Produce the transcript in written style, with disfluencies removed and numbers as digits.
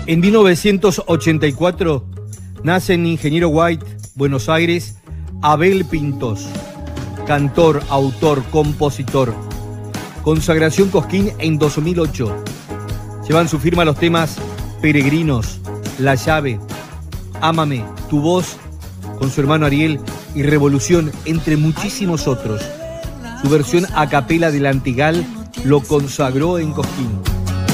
En 1984 nace en Ingeniero White, Buenos Aires, Abel Pintos, cantor, autor, compositor. Consagración Cosquín en 2008. Llevan su firma los temas Peregrinos, La Llave, Ámame, Tu Voz, con su hermano Ariel, y Revolución, entre muchísimos otros. Su versión a capela del Antigal lo consagró en Cosquín.